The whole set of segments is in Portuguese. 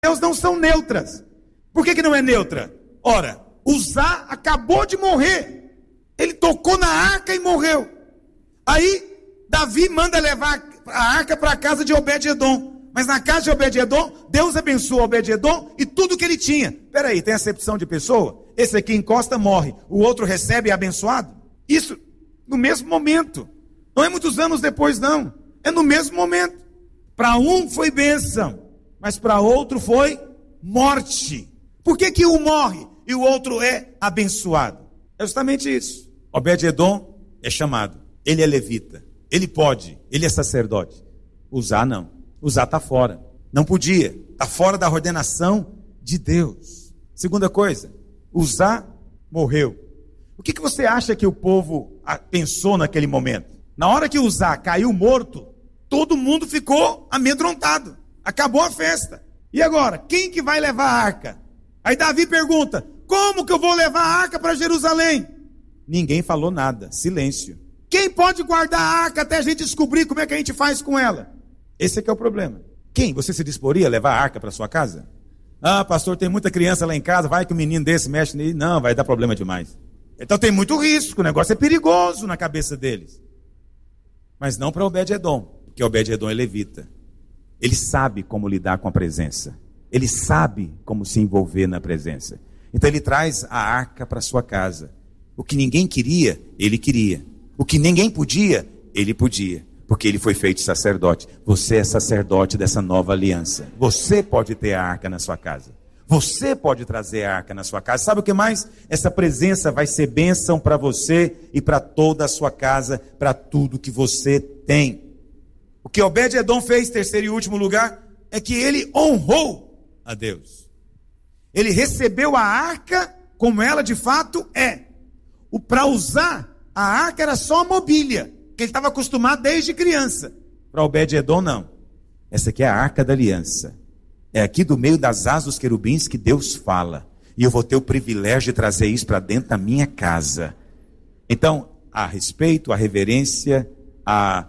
Deus não são neutras. Por que não é neutra? Ora, Uzá acabou de morrer. Ele tocou na arca e morreu. Aí, Davi manda levar a arca para a casa de Obed-edom. Mas na casa de Obed-edom, Deus abençoou Obed-edom e tudo que ele tinha. Peraí, tem acepção de pessoa? Esse aqui encosta, morre. O outro recebe e é abençoado? Isso no mesmo momento. Não é muitos anos depois, não. É no mesmo momento. Para um foi bênção, mas para outro foi morte. Por que um morre e o outro é abençoado? É justamente isso. Obed-edom é chamado. Ele é levita. Ele pode. Ele é sacerdote. Uzá não. Uzá está fora. Não podia. Está fora da ordenação de Deus. Segunda coisa. Uzá morreu. O que você acha que o povo pensou naquele momento? Na hora que Uzá caiu morto, todo mundo ficou amedrontado. Acabou a festa. E agora? Quem que vai levar a arca? Aí Davi pergunta, como que eu vou levar a arca para Jerusalém? Ninguém falou nada. Silêncio. Quem pode guardar a arca até a gente descobrir como é que a gente faz com ela? Esse é que é o problema. Quem? Você se disporia a levar a arca para sua casa? Ah, pastor, tem muita criança lá em casa, vai que um menino desse mexe nele. Não, vai dar problema demais. Então tem muito risco, o negócio é perigoso na cabeça deles. Mas não para Obed-edom, porque Obed-edom é levita. Ele sabe como lidar com a presença. Ele sabe como se envolver na presença. Então ele traz a arca para sua casa. O que ninguém queria, ele queria. O que ninguém podia, ele podia. Porque ele foi feito sacerdote. Você é sacerdote dessa nova aliança. Você pode ter a arca na sua casa. Você pode trazer a arca na sua casa. Sabe o que mais? Essa presença vai ser bênção para você e para toda a sua casa, para tudo que você tem. O que Obed-edom fez, terceiro e último lugar, é que ele honrou a Deus. Ele recebeu a arca como ela de fato é. Para usar, a arca era só mobília, que ele estava acostumado desde criança. Para Obed-edom, não. Essa aqui é a arca da aliança. É aqui do meio das asas dos querubins que Deus fala. E eu vou ter o privilégio de trazer isso para dentro da minha casa. Então, há respeito, há reverência, há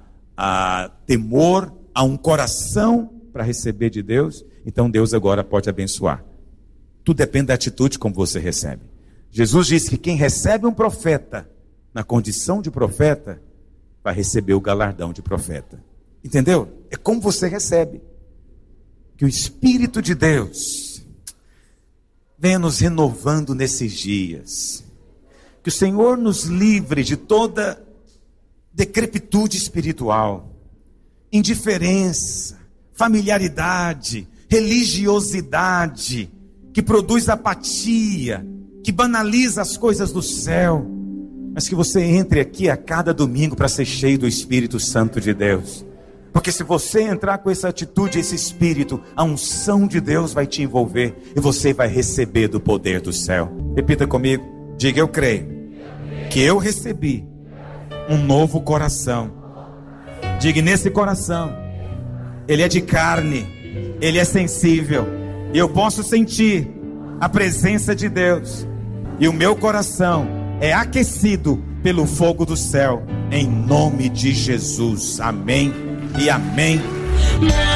temor, há um coração para receber de Deus. Então Deus agora pode abençoar. Tudo depende da atitude como você recebe. Jesus disse que quem recebe um profeta na condição de profeta, vai receber o galardão de profeta. Entendeu? É como você recebe. Que o Espírito de Deus venha nos renovando nesses dias. Que o Senhor nos livre de toda decrepitude espiritual, indiferença, familiaridade, religiosidade, que produz apatia, que banaliza as coisas do céu. Mas que você entre aqui a cada domingo para ser cheio do Espírito Santo de Deus. Porque se você entrar com essa atitude, esse Espírito, a unção de Deus vai te envolver e você vai receber do poder do céu. Repita comigo, diga: eu creio que eu recebi um novo coração. Diga: nesse coração, ele é de carne, ele é sensível, e eu posso sentir a presença de Deus, e o meu coração é aquecido pelo fogo do céu, em nome de Jesus. Amém e amém.